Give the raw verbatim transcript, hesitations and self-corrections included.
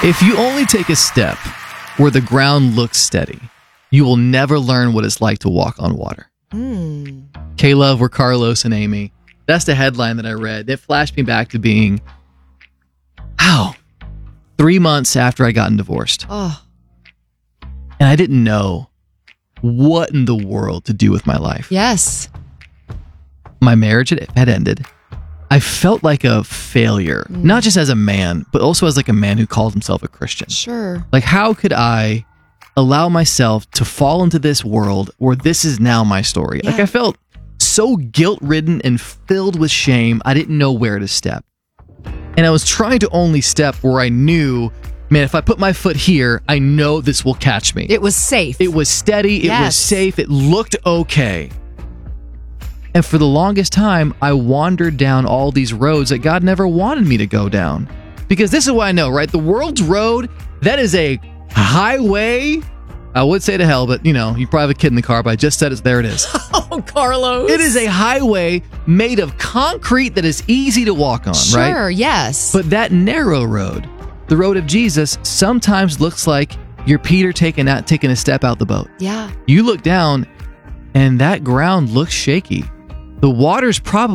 If you only take a step where the ground looks steady, you will never learn what it's like to walk on water. Mm. K-Love, we're Carlos and Amy. That's the headline that I read. It flashed me back to being, wow, three months after I gotten divorced. Oh. And I didn't know what in the world to do with my life. Yes. My marriage had, had ended. I felt like a failure, mm. not just as a man, but also as like a man who called himself a Christian. Sure. Like, how could I allow myself to fall into this world where this is now my story? Yeah. Like, I felt so guilt-ridden and filled with shame, I didn't know where to step. And I was trying to only step where I knew, man, if I put my foot here, I know this will catch me. It was safe. It was steady. It yes. was safe. It looked okay. And for the longest time, I wandered down all these roads that God never wanted me to go down. Because this is what I know, right? The world's road, that is a highway. I would say to hell, but, you know, you probably have a kid in the car, but I just said it. There it is. Oh, Carlos. It is a highway made of concrete that is easy to walk on, sure, right? Sure, yes. But that narrow road, the road of Jesus, sometimes looks like you're Peter taking out, taking a step out the boat. Yeah. You look down, and that ground looks shaky. The water's probably